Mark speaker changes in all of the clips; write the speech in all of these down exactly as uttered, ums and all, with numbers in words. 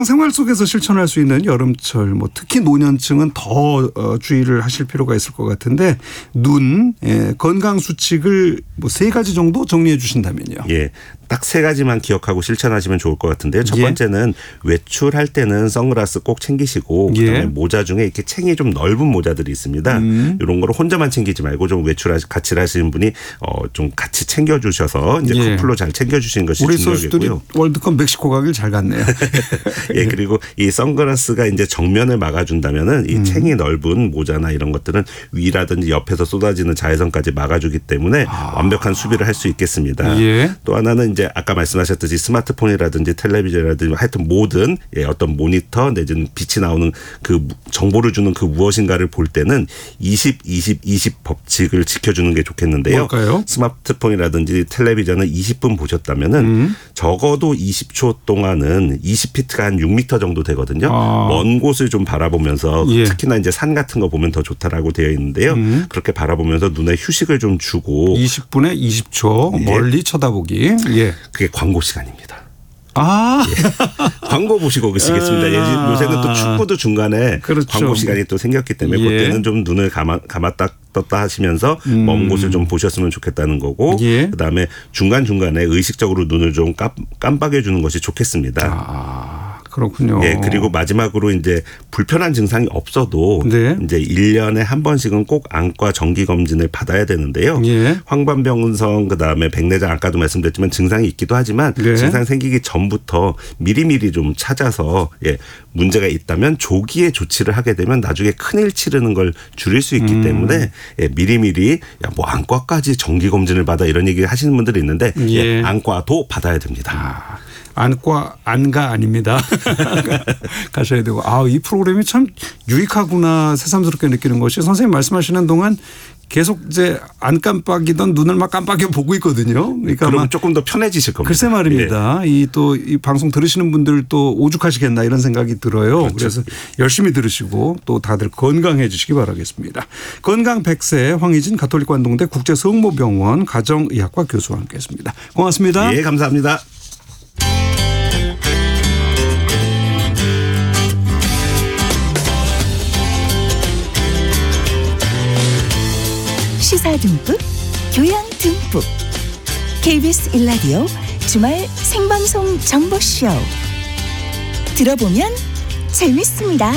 Speaker 1: 생활 속에서 실천할 수 있는 여름철, 뭐 특히 노년층은 더 어, 주의를 하실 필요가 있을 것 같은데 눈 예, 건강 수칙을 뭐 세 가지 정도 정리해 주신다면요.
Speaker 2: 예, 딱 세 가지만 기억하고 실천하시면 좋을 것 같은데요. 첫
Speaker 1: 예.
Speaker 2: 번째는 외출할 때는 선글라스 꼭 챙기시고 그다음에
Speaker 1: 예.
Speaker 2: 모자 중에 이렇게 챙이 좀 넓은 모자들이 있습니다.
Speaker 1: 음.
Speaker 2: 이런 거를 혼자만 챙기지 말고 좀 외출 같이 하시는 분이 어, 좀 같이 챙겨주셔서 이제
Speaker 1: 예.
Speaker 2: 커플로 잘 챙겨주시는 것이
Speaker 1: 우리 선수들이
Speaker 2: 중요하겠고요.
Speaker 1: 월드컵 멕시코 가길 잘 갔네요.
Speaker 2: 예, 그리고 이 선글라스가 이제 정면을 막아준다면은 이
Speaker 1: 음.
Speaker 2: 챙이 넓은 모자나 이런 것들은 위라든지 옆에서 쏟아지는 자외선까지 막아주기 때문에
Speaker 1: 아.
Speaker 2: 완벽한 수비를 할 수 있겠습니다.
Speaker 1: 예.
Speaker 2: 또 하나는 이제 아까 말씀하셨듯이 스마트폰이라든지 텔레비전이라든지 하여튼 모든 예, 어떤 모니터 내지는 빛이 나오는 그 정보를 주는 그 무엇인가를 볼 때는 이십, 이십, 이십 법칙을 지켜주는 게 좋겠는데요.
Speaker 1: 뭘까요?
Speaker 2: 스마트폰이라든지 텔레비전을 이십 분 보셨다면은
Speaker 1: 음.
Speaker 2: 적어도 이십 초 동안은 이십 피트가 한 육 미터 정도 되거든요.
Speaker 1: 아.
Speaker 2: 먼 곳을 좀 바라보면서
Speaker 1: 예.
Speaker 2: 특히나 이제 산 같은 거 보면 더 좋다라고 되어 있는데요.
Speaker 1: 음.
Speaker 2: 그렇게 바라보면서 눈에 휴식을 좀 주고
Speaker 1: 이십 분에 이십 초
Speaker 2: 예.
Speaker 1: 멀리 쳐다보기. 예.
Speaker 2: 그게 광고 시간입니다.
Speaker 1: 아.
Speaker 2: 예. 광고 보시고 계시겠습니다.
Speaker 1: 아.
Speaker 2: 요새는 또 축구도 중간에
Speaker 1: 그렇죠.
Speaker 2: 광고 시간이 또 생겼기 때문에
Speaker 1: 예.
Speaker 2: 그때는 좀 눈을 감아, 감았다 떴다 하시면서
Speaker 1: 음.
Speaker 2: 먼 곳을 좀 보셨으면 좋겠다는 거고
Speaker 1: 예.
Speaker 2: 그다음에 중간중간에 의식적으로 눈을 좀 깜, 깜빡여 주는 것이 좋겠습니다.
Speaker 1: 아. 그렇군요.
Speaker 2: 예, 그리고 마지막으로 이제 불편한 증상이 없어도
Speaker 1: 네.
Speaker 2: 이제 일 년에 한 번씩은 꼭 안과 정기 검진을 받아야 되는데요.
Speaker 1: 예.
Speaker 2: 황반병성 그다음에 백내장 아까도 말씀드렸지만 증상이 있기도 하지만
Speaker 1: 네.
Speaker 2: 증상 생기기 전부터 미리미리 좀 찾아서 예, 문제가 있다면 조기에 조치를 하게 되면 나중에 큰일 치르는 걸 줄일 수 있기
Speaker 1: 음.
Speaker 2: 때문에 예, 미리미리 야, 뭐 안과까지 정기 검진을 받아 이런 얘기 하시는 분들이 있는데
Speaker 1: 예.
Speaker 2: 예, 안과도 받아야 됩니다.
Speaker 1: 아. 안과 안가 아닙니다. 가셔야 되고 아, 이 프로그램이 참 유익하구나 새삼스럽게 느끼는 것이 선생님 말씀하시는 동안 계속 이제 안 깜빡이던 눈을 막 깜빡여 보고 있거든요. 그러니까
Speaker 2: 그러면 조금 더 편해지실 겁니다.
Speaker 1: 글쎄 말입니다.
Speaker 2: 예.
Speaker 1: 이 또 이 방송 들으시는 분들 또 오죽하시겠나 이런 생각이 들어요.
Speaker 2: 그렇죠.
Speaker 1: 그래서 열심히 들으시고 또 다들 건강해지시기 바라겠습니다. 건강 백 세 황희진 가톨릭관동대 국제성모병원 가정의학과 교수와 함께했습니다. 고맙습니다.
Speaker 2: 예, 감사합니다.
Speaker 3: 시사 듬뿍, 교양 듬뿍. 케이비에스 일 라디오 주말 생방송 정보쇼. 들어보면 재밌습니다.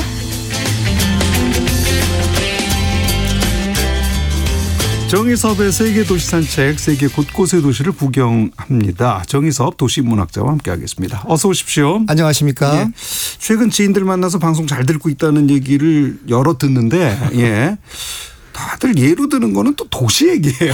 Speaker 1: 정의섭의 세계도시 산책, 세계 곳곳의 도시를 구경합니다. 정의섭 도시문학자와 함께하겠습니다. 어서 오십시오.
Speaker 4: 안녕하십니까.
Speaker 1: 예. 최근 지인들 만나서 방송 잘 듣고 있다는 얘기를 여러 듣는데 예. 다들 예로 드는 거는 또 도시 얘기예요.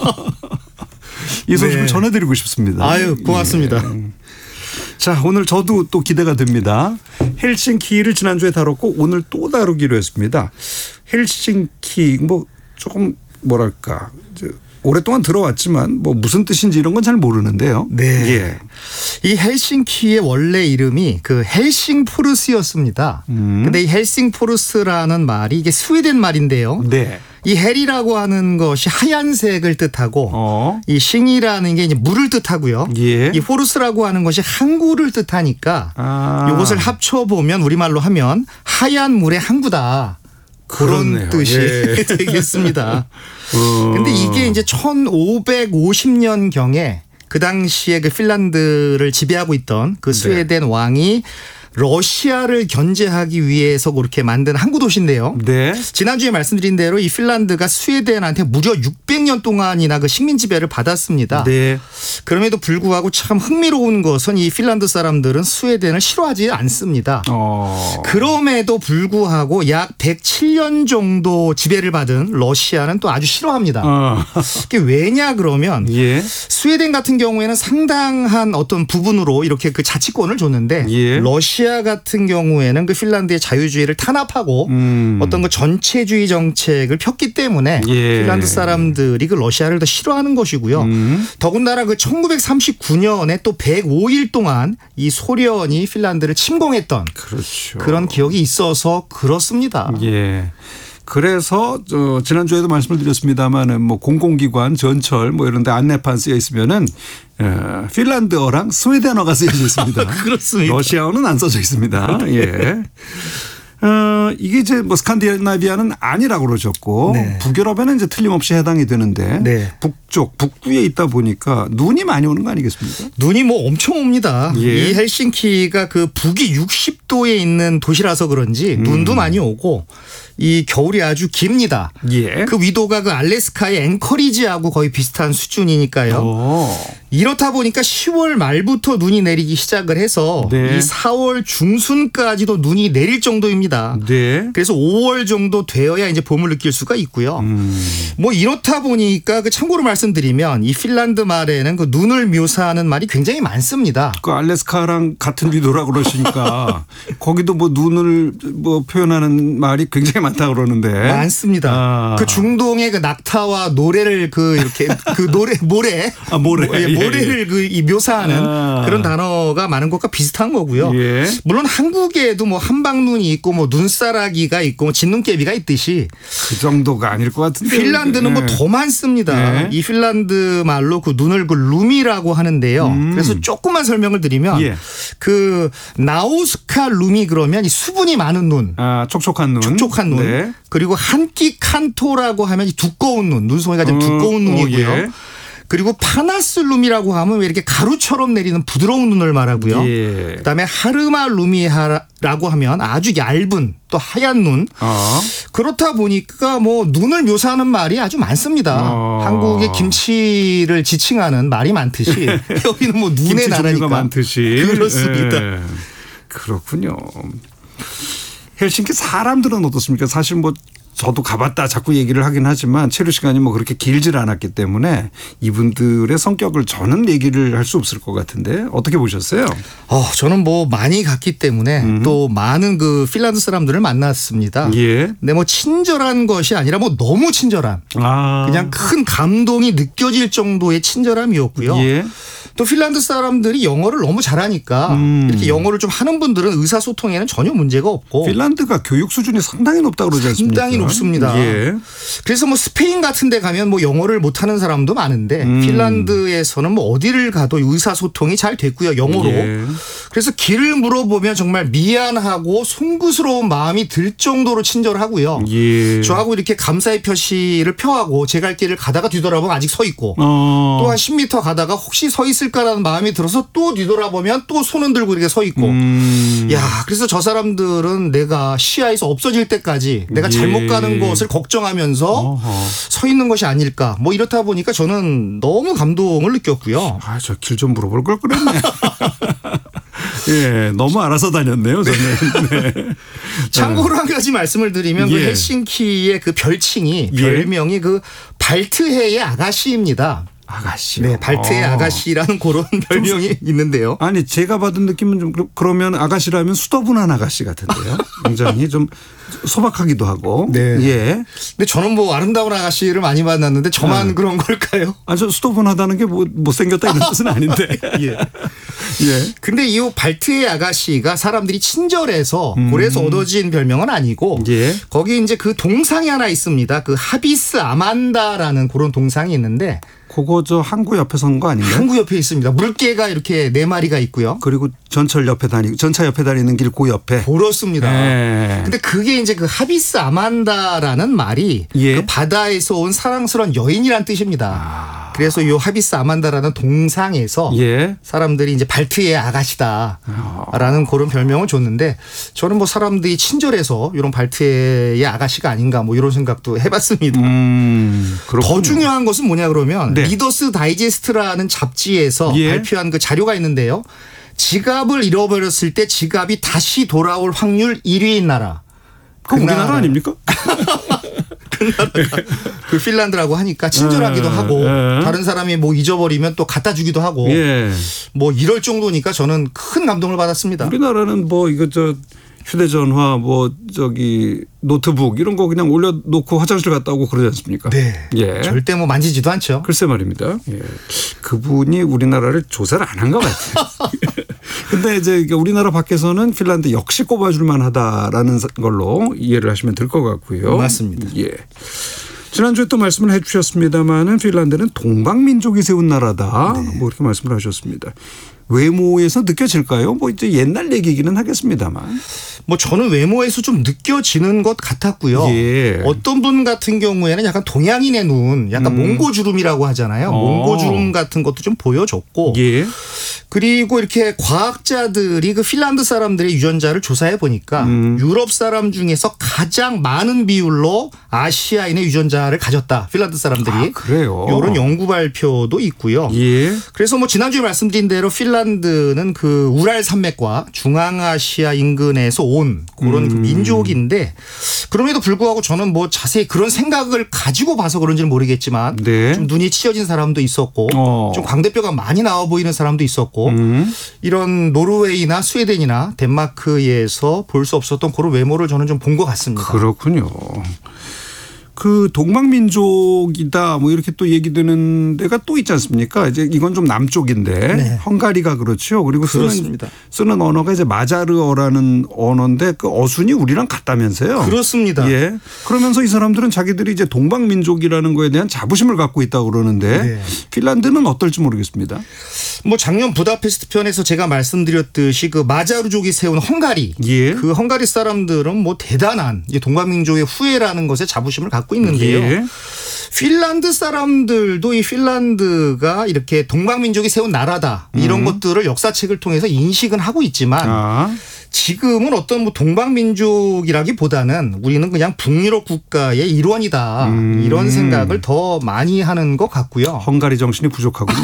Speaker 1: 이 소식을
Speaker 4: 네.
Speaker 1: 전해드리고 싶습니다.
Speaker 4: 아유, 고맙습니다.
Speaker 1: 예. 자, 오늘 저도 또 기대가 됩니다. 헬싱키를 지난주에 다뤘고 오늘 또 다루기로 했습니다. 헬싱키 뭐 조금 뭐랄까 이제 오랫동안 들어왔지만 뭐 무슨 뜻인지 이런 건 잘 모르는데요.
Speaker 4: 네.
Speaker 1: 예.
Speaker 4: 이 헬싱키의 원래 이름이 그 헬싱포르스였습니다.
Speaker 1: 음.
Speaker 4: 근데 이 헬싱포르스라는 말이 이게 스웨덴 말인데요.
Speaker 1: 네.
Speaker 4: 이 헬이라고 하는 것이 하얀색을 뜻하고
Speaker 1: 어.
Speaker 4: 이 싱이라는 게 이제 물을 뜻하고요.
Speaker 1: 예.
Speaker 4: 이 포르스라고 하는 것이 항구를 뜻하니까
Speaker 1: 아.
Speaker 4: 이것을 합쳐보면 우리말로 하면 하얀 물의 항구다. 그런
Speaker 1: 그렇네요.
Speaker 4: 뜻이
Speaker 1: 예.
Speaker 4: 되겠습니다.
Speaker 1: 어.
Speaker 4: 근데 이게 이제 천오백오십 년경에 그 당시에 그 핀란드를 지배하고 있던 그 스웨덴 네. 왕이 러시아를 견제하기 위해서 그렇게 만든 항구 도시인데요.
Speaker 1: 네.
Speaker 4: 지난주에 말씀드린 대로 이 핀란드가 스웨덴한테 무려 육백 년 동안이나 그 식민 지배를 받았습니다.
Speaker 1: 네.
Speaker 4: 그럼에도 불구하고 참 흥미로운 것은 이 핀란드 사람들은 스웨덴을 싫어하지 않습니다.
Speaker 1: 어.
Speaker 4: 그럼에도 불구하고 약 백칠 년 정도 지배를 받은 러시아는 또 아주 싫어합니다.
Speaker 1: 어.
Speaker 4: 이게 왜냐 그러면
Speaker 1: 예.
Speaker 4: 스웨덴 같은 경우에는 상당한 어떤 부분으로 이렇게 그 자치권을 줬는데
Speaker 1: 예.
Speaker 4: 러시아 같은 경우에는 그 핀란드의 자유주의를 탄압하고 음. 어떤 그 전체주의 정책을 폈기 때문에
Speaker 1: 예.
Speaker 4: 핀란드 사람들이 그 러시아를 더 싫어하는 것이고요. 음. 더군다나 그 천구백삼십구 년에 또 백오 일 동안 이 소련이 핀란드를 침공했던
Speaker 1: 그렇죠.
Speaker 4: 그런 기억이 있어서 그렇습니다.
Speaker 1: 예. 그래서 저 지난주에도 말씀을 드렸습니다마는 뭐 공공기관, 전철 뭐 이런 데 안내판 쓰여 있으면은 어, 핀란드어랑 스웨덴어가 쓰여져 있습니다.
Speaker 4: 그렇습니다.
Speaker 1: 러시아어는 안 써져 있습니다. 예. 어, 이게 이제 뭐 스칸디나비아는 아니라고 그러셨고
Speaker 4: 네.
Speaker 1: 북유럽에는 이제 틀림없이 해당이 되는데
Speaker 4: 네.
Speaker 1: 북쪽 북부에 있다 보니까 눈이 많이 오는 거 아니겠습니까?
Speaker 4: 눈이 뭐 엄청 옵니다.
Speaker 1: 예.
Speaker 4: 이 헬싱키가 그 북위 육십 도에 있는 도시라서 그런지
Speaker 1: 음.
Speaker 4: 눈도 많이 오고 이 겨울이 아주 깁니다.
Speaker 1: 예.
Speaker 4: 그 위도가 그 알래스카의 앵커리지하고 거의 비슷한 수준이니까요.
Speaker 1: 오.
Speaker 4: 이렇다 보니까 시월 말부터 눈이 내리기 시작을 해서
Speaker 1: 네.
Speaker 4: 이 사월 중순까지도 눈이 내릴 정도입니다.
Speaker 1: 네.
Speaker 4: 그래서 오월 정도 되어야 이제 봄을 느낄 수가 있고요.
Speaker 1: 음.
Speaker 4: 뭐 이렇다 보니까 그 참고로 말씀드리면 이 핀란드 말에는 그 눈을 묘사하는 말이 굉장히 많습니다.
Speaker 1: 그 알래스카랑 같은 위도라고 그러시니까 거기도 뭐 눈을 뭐 표현하는 말이 굉장히 많다 그러는데
Speaker 4: 많습니다.
Speaker 1: 아.
Speaker 4: 그 중동의 그 낙타와 노래를 그 이렇게 그 노래 모래
Speaker 1: 아, 모래.
Speaker 4: 모- 예,
Speaker 1: 예,
Speaker 4: 모래를 그 이 묘사하는
Speaker 1: 아.
Speaker 4: 그런 단어가 많은 것과 비슷한 거고요.
Speaker 1: 예.
Speaker 4: 물론 한국에도 뭐 한방눈이 있고 뭐 눈사라기가 있고 뭐 진눈깨비가 있듯이
Speaker 1: 그 정도가 아닐 것 같은데.
Speaker 4: 핀란드는 뭐
Speaker 1: 예.
Speaker 4: 더 많습니다.
Speaker 1: 예.
Speaker 4: 이 핀란드 말로 그 눈을 그 루미라고 하는데요.
Speaker 1: 음.
Speaker 4: 그래서 조금만 설명을 드리면
Speaker 1: 예.
Speaker 4: 그 나우스카 루미 그러면 이 수분이 많은 눈.
Speaker 1: 아, 촉촉한 눈.
Speaker 4: 촉촉한 눈.
Speaker 1: 네.
Speaker 4: 그리고 한끼 칸토라고 하면 이 두꺼운 눈. 눈송이가 좀
Speaker 1: 어,
Speaker 4: 두꺼운 눈이고요.
Speaker 1: 어, 예.
Speaker 4: 그리고 파나슬룸이라고 하면 왜 이렇게 가루처럼 내리는 부드러운 눈을 말하고요.
Speaker 1: 예.
Speaker 4: 그다음에 하르마루미라고 하면 아주 얇은 또 하얀 눈.
Speaker 1: 어.
Speaker 4: 그렇다 보니까 뭐 눈을 묘사하는 말이 아주 많습니다.
Speaker 1: 어.
Speaker 4: 한국의 김치를 지칭하는 말이 많듯이 여기는 뭐 눈의
Speaker 1: 김치
Speaker 4: 나라니까
Speaker 1: 종류가 많듯이.
Speaker 4: 그렇습니다.
Speaker 1: 예. 그렇군요. 헬싱키 사람들은 어떻습니까? 사실 뭐 저도 가봤다 자꾸 얘기를 하긴 하지만 체류 시간이 뭐 그렇게 길질 않았기 때문에 이분들의 성격을 저는 얘기를 할 수 없을 것 같은데 어떻게 보셨어요?
Speaker 4: 어, 저는 뭐 많이 갔기 때문에
Speaker 1: 음.
Speaker 4: 또 많은 그 핀란드 사람들을 만났습니다.
Speaker 1: 예.
Speaker 4: 근데 뭐 친절한 것이 아니라 뭐 너무 친절한
Speaker 1: 아.
Speaker 4: 그냥 큰 감동이 느껴질 정도의 친절함이었고요.
Speaker 1: 예.
Speaker 4: 또 핀란드 사람들이 영어를 너무 잘하니까
Speaker 1: 음.
Speaker 4: 이렇게 영어를 좀 하는 분들은 의사소통에는 전혀 문제가 없고
Speaker 1: 핀란드가 교육 수준이 상당히 높다고 그러지 않습니까?
Speaker 4: 상당히 높습니다.
Speaker 1: 예.
Speaker 4: 그래서 뭐 스페인 같은 데 가면 뭐 영어를 못하는 사람도 많은데
Speaker 1: 음.
Speaker 4: 핀란드에서는 뭐 어디를 가도 의사소통이 잘 됐고요. 영어로.
Speaker 1: 예.
Speaker 4: 그래서 길을 물어보면 정말 미안하고 송구스러운 마음이 들 정도로 친절하고요.
Speaker 1: 예.
Speaker 4: 저하고 이렇게 감사의 표시를 펴하고 제 갈 길을 가다가 뒤돌아보면 아직 서 있고
Speaker 1: 어.
Speaker 4: 또 한 십 미터 가다가 혹시 서 있을까라는 마음이 들어서 또 뒤돌아보면 또 손은 들고 이렇게 서 있고
Speaker 1: 음.
Speaker 4: 야, 그래서 저 사람들은 내가 시야에서 없어질 때까지 내가
Speaker 1: 예.
Speaker 4: 잘못 가는 것을 걱정하면서
Speaker 1: 어허.
Speaker 4: 서 있는 것이 아닐까. 뭐 이렇다 보니까 저는 너무 감동을 느꼈고요.
Speaker 1: 아, 저 길 좀 물어볼 걸 그랬네. 예, 너무 알아서 다녔네요, 저는. 네.
Speaker 4: 참고로 한 가지 말씀을 드리면 그
Speaker 1: 예.
Speaker 4: 헬싱키의 그 별칭이
Speaker 1: 예.
Speaker 4: 별명이 그 발트해의 아가씨입니다.
Speaker 1: 아가씨.
Speaker 4: 네, 발트해
Speaker 1: 어.
Speaker 4: 아가씨라는 그런 별명이 있는데요.
Speaker 1: 아니 제가 받은 느낌은 좀 그러- 그러면 아가씨라면 수더분한 아가씨 같은데요. 굉장히 좀 소박하기도 하고.
Speaker 4: 네.
Speaker 1: 예.
Speaker 4: 근데 저는 뭐 아름다운 아가씨를 많이 만났는데 저만
Speaker 1: 네.
Speaker 4: 그런 걸까요?
Speaker 1: 아저 수더분하다는 게 뭐 못생겼다 이런 뜻은 아닌데.
Speaker 4: 예.
Speaker 1: 예.
Speaker 4: 근데 이 발트해 아가씨가 사람들이 친절해서 그래서 얻어진 별명은 아니고
Speaker 1: 음. 예.
Speaker 4: 거기 이제 그 동상이 하나 있습니다. 그 하비스 아만다라는 그런 동상이 있는데
Speaker 1: 그거 저 항구 옆에 선 거 아닌가요?
Speaker 4: 항구 옆에 있습니다. 물개가 이렇게 네 마리가 있고요.
Speaker 1: 그리고 전철 옆에 다니고 전차 옆에 다니는 길 그 옆에.
Speaker 4: 그렇습니다.
Speaker 1: 예.
Speaker 4: 근데 그게 이제 그 하비스 아만다라는 말이
Speaker 1: 예.
Speaker 4: 그 바다에서 온 사랑스러운 여인이란 뜻입니다. 그래서 이 하비스 아만다라는 동상에서
Speaker 1: 예.
Speaker 4: 사람들이 이제 발트의 아가씨다라는 그런 별명을 줬는데 저는 뭐 사람들이 친절해서 이런 발트의 아가씨가 아닌가 뭐 이런 생각도 해봤습니다.
Speaker 1: 음. 그렇군요.
Speaker 4: 더 중요한 것은 뭐냐 그러면
Speaker 1: 네.
Speaker 4: 리더스 다이제스트라는 잡지에서
Speaker 1: 예.
Speaker 4: 발표한 그 자료가 있는데요. 지갑을 잃어버렸을 때 지갑이 다시 돌아올 확률 일 위인 나라.
Speaker 1: 그 우리나라
Speaker 4: 나라.
Speaker 1: 아닙니까?
Speaker 4: 그 핀란드라고 하니까 친절하기도
Speaker 1: 예,
Speaker 4: 하고
Speaker 1: 예.
Speaker 4: 다른 사람이 뭐 잊어버리면 또 갖다 주기도 하고
Speaker 1: 예.
Speaker 4: 뭐 이럴 정도니까 저는 큰 감동을 받았습니다.
Speaker 1: 우리나라는 뭐 이거 저 휴대전화 뭐 저기 노트북 이런 거 그냥 올려놓고 화장실 갔다 오고 그러지 않습니까?
Speaker 4: 네.
Speaker 1: 예.
Speaker 4: 절대 뭐 만지지도 않죠.
Speaker 1: 글쎄 말입니다. 예. 그분이 우리나라를 조사를 안 한 것 같아요. 근데 이제 우리나라 밖에서는 핀란드 역시 꼽아줄 만하다라는 걸로 이해를 하시면 될 것 같고요.
Speaker 4: 맞습니다.
Speaker 1: 예. 지난주에 또 말씀을 해 주셨습니다마는 핀란드는 동방민족이 세운 나라다.
Speaker 4: 네.
Speaker 1: 뭐 이렇게 말씀을 하셨습니다. 외모에서 느껴질까요? 뭐 이제 옛날 얘기기는 하겠습니다만.
Speaker 4: 뭐 저는 외모에서 좀 느껴지는 것 같았고요.
Speaker 1: 예.
Speaker 4: 어떤 분 같은 경우에는 약간 동양인의 눈, 약간
Speaker 1: 음.
Speaker 4: 몽고주름이라고 하잖아요.
Speaker 1: 어.
Speaker 4: 몽고주름 같은 것도 좀 보여줬고.
Speaker 1: 예.
Speaker 4: 그리고 이렇게 과학자들이 그 핀란드 사람들의 유전자를 조사해 보니까
Speaker 1: 음.
Speaker 4: 유럽 사람 중에서 가장 많은 비율로 아시아인의 유전자를 가졌다. 핀란드 사람들이.
Speaker 1: 아, 그래요?
Speaker 4: 이런 연구 발표도 있고요.
Speaker 1: 예.
Speaker 4: 그래서 뭐 지난주에 말씀드린 대로 핀란드는 그 우랄 산맥과 중앙아시아 인근에서 온 그런 그
Speaker 1: 음.
Speaker 4: 민족인데 그럼에도 불구하고 저는 뭐 자세히 그런 생각을 가지고 봐서 그런지는 모르겠지만
Speaker 1: 네.
Speaker 4: 좀 눈이 치여진 사람도 있었고
Speaker 1: 어.
Speaker 4: 좀 광대뼈가 많이 나와 보이는 사람도 있었고
Speaker 1: 음.
Speaker 4: 이런 노르웨이나 스웨덴이나 덴마크에서 볼 수 없었던 그런 외모를 저는 좀 본 것 같습니다.
Speaker 1: 그렇군요. 그 동방민족이다 뭐 이렇게 또 얘기되는 데가 또 있지 않습니까? 이제 이건 좀 남쪽인데
Speaker 4: 네.
Speaker 1: 헝가리가 그렇죠. 그리고 쓰는,
Speaker 4: 그렇습니다.
Speaker 1: 쓰는 언어가 이제 마자르어라는 언어인데 그 어순이 우리랑 같다면서요.
Speaker 4: 그렇습니다.
Speaker 1: 예. 그러면서 이 사람들은 자기들이 이제 동방민족이라는 거에 대한 자부심을 갖고 있다고 그러는데
Speaker 4: 네.
Speaker 1: 핀란드는 어떨지 모르겠습니다.
Speaker 4: 뭐 작년 부다페스트 편에서 제가 말씀드렸듯이 그 마자르족이 세운 헝가리
Speaker 1: 예.
Speaker 4: 그 헝가리 사람들은 뭐 대단한 이 동방민족의 후예라는 것에 자부심을 갖고 있는데요.
Speaker 1: 예.
Speaker 4: 핀란드 사람들도 이 핀란드가 이렇게 동방민족이 세운 나라다 이런
Speaker 1: 음.
Speaker 4: 것들을 역사책을 통해서 인식은 하고 있지만
Speaker 1: 아.
Speaker 4: 지금은 어떤 뭐 동방민족이라기보다는 우리는 그냥 북유럽 국가의 일원이다
Speaker 1: 음.
Speaker 4: 이런 생각을 더 많이 하는 것 같고요.
Speaker 1: 헝가리 정신이 부족하군요.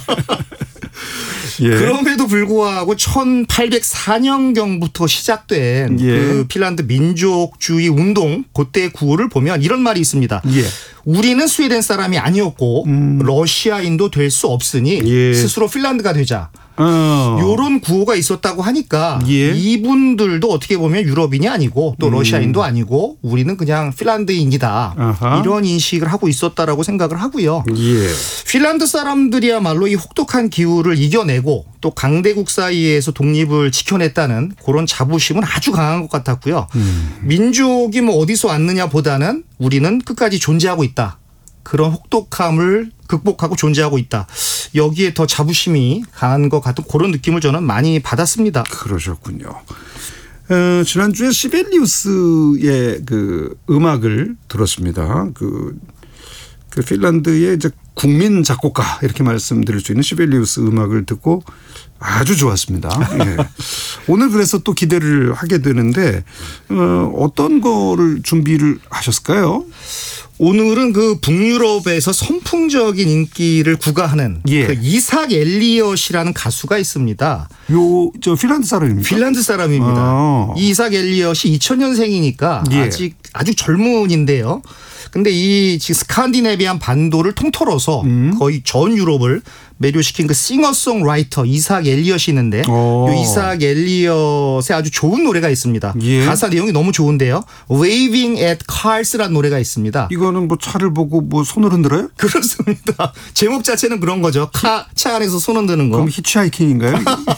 Speaker 1: 예.
Speaker 4: 그럼에도 불구하고 천팔백사 년경부터 시작된
Speaker 1: 예.
Speaker 4: 그 핀란드 민족주의 운동 그때의 구호를 보면 이런 말이 있습니다.
Speaker 1: 예.
Speaker 4: 우리는 스웨덴 사람이 아니었고
Speaker 1: 음.
Speaker 4: 러시아인도 될 수 없으니
Speaker 1: 예.
Speaker 4: 스스로 핀란드가 되자.
Speaker 1: 어.
Speaker 4: 요런 구호가 있었다고 하니까
Speaker 1: 예.
Speaker 4: 이분들도 어떻게 보면 유럽인이 아니고 또
Speaker 1: 음.
Speaker 4: 러시아인도 아니고 우리는 그냥 핀란드인이다.
Speaker 1: 아하.
Speaker 4: 이런 인식을 하고 있었다라고 생각을 하고요.
Speaker 1: 예.
Speaker 4: 핀란드 사람들이야말로 이 혹독한 기후를 이겨내고 또 강대국 사이에서 독립을 지켜냈다는 그런 자부심은 아주 강한 것 같았고요.
Speaker 1: 음.
Speaker 4: 민족이 뭐 어디서 왔느냐보다는 우리는 끝까지 존재하고 있다. 그런 혹독함을 극복하고 존재하고 있다. 여기에 더 자부심이 강한 것 같은 그런 느낌을 저는 많이 받았습니다.
Speaker 1: 그러셨군요. 어, 지난주에 시벨리우스의 그 음악을 들었습니다. 그, 그 핀란드의 이제 국민 작곡가 이렇게 말씀드릴 수 있는 시벨리우스 음악을 듣고 아주 좋았습니다. 예. 오늘 그래서 또 기대를 하게 되는데 어, 어떤 거를 준비를 하셨을까요?
Speaker 4: 오늘은 그 북유럽에서 선풍적인 인기를 구가하는
Speaker 1: 예.
Speaker 4: 그 이삭 엘리엇이라는 가수가 있습니다.
Speaker 1: 요 저 핀란드 사람입니까?
Speaker 4: 핀란드 사람입니다.
Speaker 1: 아.
Speaker 4: 이 이삭 엘리엇이 이천 년생이니까
Speaker 1: 예.
Speaker 4: 아직 아주 젊은인데요. 근데 이 지금 스칸디네비안 반도를 통틀어서
Speaker 1: 음.
Speaker 4: 거의 전 유럽을 매료시킨 그 싱어송라이터 이삭 엘리엇이 있는데
Speaker 1: 오.
Speaker 4: 이 이삭 엘리엇의 아주 좋은 노래가 있습니다.
Speaker 1: 예.
Speaker 4: 가사 내용이 너무 좋은데요. Waving at Cars라는 노래가 있습니다.
Speaker 1: 이거는 뭐 차를 보고 뭐 손을 흔들어요?
Speaker 4: 그렇습니다. 제목 자체는 그런 거죠. 카, 차 안에서 손 흔드는 거.
Speaker 1: 그럼 히치하이킹인가요?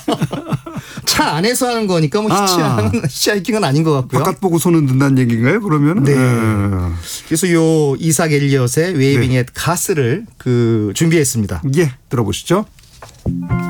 Speaker 4: 차 안에서 하는 거니까 뭐
Speaker 1: 아.
Speaker 4: 히치하이킹은, 히치하이킹은 아닌 것 같고요.
Speaker 1: 바깥 보고 손 흔든다는 얘기인가요? 그러면?
Speaker 4: 네. 그래서 요 이삭 엘리엇의 Waving
Speaker 1: 네.
Speaker 4: at Cars를 그 준비했습니다.
Speaker 1: 예, 들어보시죠.